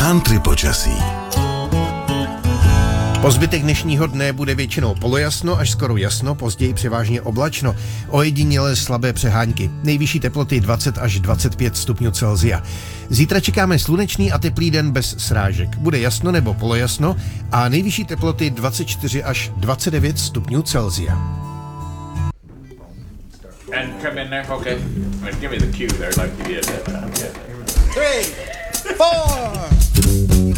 Country počasí. Po zbytek dnešního dne bude většinou polojasno až skoro jasno, později převážně oblačno. Ojedinělé slabé přehánky. Nejvyšší teploty 20 až 25 stupňů Celsia. Zítra čekáme slunečný a teplý den bez srážek. Bude jasno nebo polojasno a nejvyšší teploty 24 až 29 stupňů Celsia. And come in there, okay. Give me the cue there, like you did. 3, 4